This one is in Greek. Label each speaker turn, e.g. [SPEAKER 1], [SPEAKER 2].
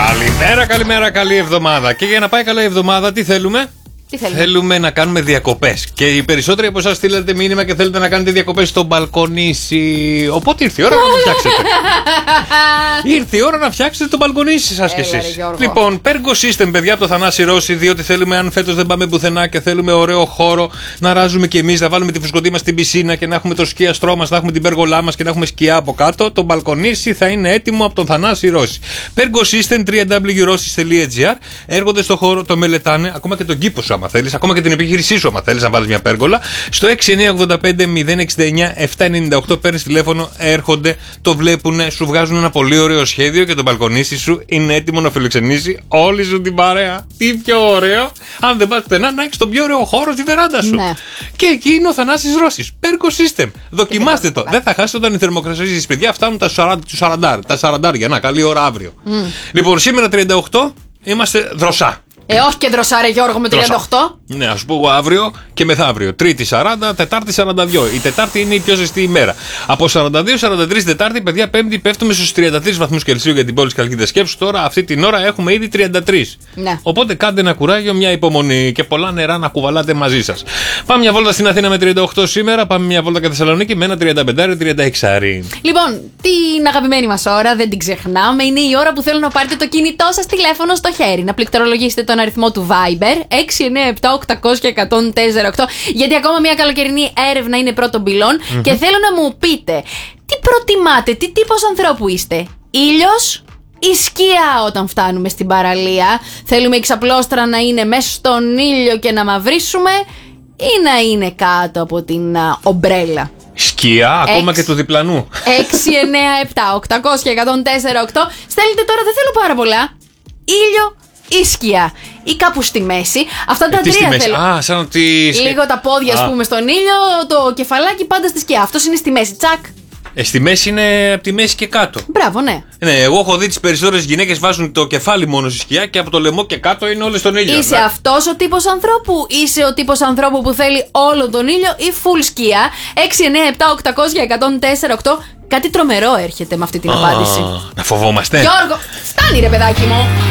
[SPEAKER 1] Καλημέρα, καλή εβδομάδα. Και για να πάει καλά η εβδομάδα, τι θέλουμε? Θέλουμε να κάνουμε διακοπές. Και οι περισσότεροι από εσάς στείλετε μήνυμα και θέλετε να κάνετε διακοπές στο μπαλκονίσι. Οπότε ήρθε η ώρα να το φτιάξετε. Ήρθε η ώρα να φτιάξετε το μπαλκονίσι σας κι εσείς. Λοιπόν, Pergo System, παιδιά, από το Θανάση Ρώση, διότι θέλουμε, αν φέτος δεν πάμε πουθενά και θέλουμε ωραίο χώρο να ράζουμε κι εμείς, να βάλουμε τη φουσκωτή μας στην πισίνα και να έχουμε το σκίαστρό μας, να έχουμε την πέργολά μας και να έχουμε σκιά από κάτω, το μπαλκονίσι θα είναι έτοιμο από τον Θανάση Ρώση. Pergo System, www.rossis.gr. Έρχονται στο χώρο, το μελετάνε, ακόμα και τον κήπο σου, άμα θέλεις, ακόμα και την επιχείρησή σου, άμα θέλεις να βάλεις μια πέργολα. Στο 6985-069-798 παίρνεις τηλέφωνο, έρχονται, το βλέπουν, σου βγάζουν ένα πολύ ωραίο σχέδιο και το μπαλκονίσι σου είναι έτοιμο να φιλοξενήσει όλη σου την παρέα. Τι πιο ωραίο, αν δεν πας πουθενά, να έχεις τον πιο ωραίο χώρο στη βεράντα σου. Ναι. Και εκεί είναι ο Θανάσης Ρώσης. Pergo System. Δοκιμάστε το. Δεν θα χάσετε όταν οι θερμοκρασίες, παιδιά, φτάνουν τα 40. Να, καλή ώρα αύριο. Λοιπόν, σήμερα 38 είμαστε δροσά.
[SPEAKER 2] Όχι και δροσάρε Γιώργο με 38.
[SPEAKER 1] Ναι, ας πω αύριο και μεθαύριο. Τρίτη 40, Τετάρτη 42. Η Τετάρτη είναι η πιο ζεστή ημέρα. Από 42-43 Τετάρτη, παιδιά, Πέμπτη πέφτουμε στους 33 βαθμούς Κελσίου για την πόλη της Χαλκίδας. Σκέψου τώρα, αυτή την ώρα έχουμε ήδη 33. Ναι. Οπότε κάντε ένα κουράγιο, μια υπομονή και πολλά νερά να κουβαλάτε μαζί σας. Πάμε μια βόλτα στην Αθήνα με 38 σήμερα. Πάμε μια βόλτα και Θεσσαλονίκη με ένα 35-36.
[SPEAKER 2] Λοιπόν, την αγαπημένη μας ώρα, δεν την ξεχνάμε. Είναι η ώρα που θέλω να πάρετε το κινητό σας τηλέφωνο στο χέρι. Να πληκτρολογήσετε τον αριθμό του Viber 697-800-1048, γιατί ακόμα μια καλοκαιρινή έρευνα είναι πρώτων πυλών και θέλω να μου πείτε τι προτιμάτε, τι τύπος ανθρώπου είστε, ήλιος ή σκιά όταν φτάνουμε στην παραλία? Θέλουμε η ξαπλώστρα να είναι μέσα στον ήλιο και να μαυρίσουμε ή να είναι κάτω από την ομπρέλα?
[SPEAKER 1] Σκιά, ακόμα και του διπλανού.
[SPEAKER 2] 697-800-1048. Στέλνετε τώρα, δεν θέλω πάρα πολλά. Ήλιο ή σκιά, ή κάπου στη μέση. Αυτά τα τρία θέλω.
[SPEAKER 1] Σαν ότι...
[SPEAKER 2] Λίγο τα πόδια, ας πούμε, στον ήλιο, το κεφαλάκι πάντα στη σκιά. Αυτός είναι στη μέση. Τσακ.
[SPEAKER 1] Στη μέση είναι από τη μέση και κάτω.
[SPEAKER 2] Μπράβο, ναι.
[SPEAKER 1] Ναι, εγώ έχω δει τις περισσότερες γυναίκες βάζουν το κεφάλι μόνο στη σκιά και από το λαιμό και κάτω είναι όλες στον ήλιο.
[SPEAKER 2] Είσαι αυτός ο τύπος ανθρώπου? Είσαι ο τύπος ανθρώπου που θέλει όλο τον ήλιο ή full σκιά? 697-800-1048. Κάτι τρομερό έρχεται με αυτή την απάντηση.
[SPEAKER 1] Να φοβόμαστε.
[SPEAKER 2] Γιώργο, φτάνει ρε παιδάκι μου.